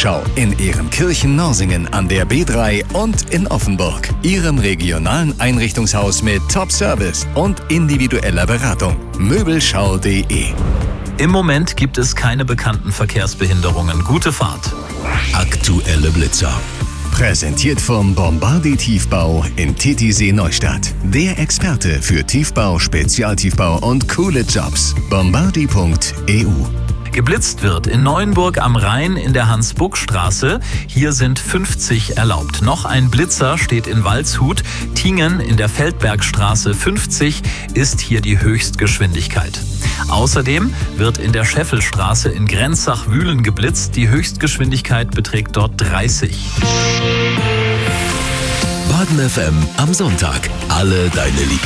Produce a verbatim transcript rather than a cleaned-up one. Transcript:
Möbelschau in Ehrenkirchen, Norsingen an der B drei und in Offenburg. Ihrem regionalen Einrichtungshaus mit Top-Service und individueller Beratung. Möbelschau punkt de. Im Moment gibt es keine bekannten Verkehrsbehinderungen. Gute Fahrt. Aktuelle Blitzer. Präsentiert vom Bombardi Tiefbau in Titisee Neustadt. Der Experte für Tiefbau, Spezialtiefbau und coole Jobs. bombardi punkt e u. Geblitzt wird in Neuenburg am Rhein in der Hans-Buck-Straße. Hier sind fünfzig erlaubt. Noch ein Blitzer steht in Waldshut. Tingen in der Feldbergstraße fünfzig ist hier die Höchstgeschwindigkeit. Außerdem wird in der Scheffelstraße in Grenzach-Wühlen geblitzt. Die Höchstgeschwindigkeit beträgt dort dreißig. Baden F M am Sonntag. Alle deine Lieblings